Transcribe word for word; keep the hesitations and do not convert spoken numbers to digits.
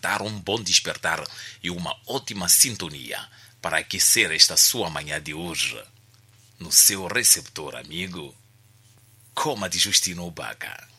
despertar, um bom despertar e uma ótima sintonia para aquecer esta sua manhã de hoje. No seu receptor amigo, Coma de Justino Baca.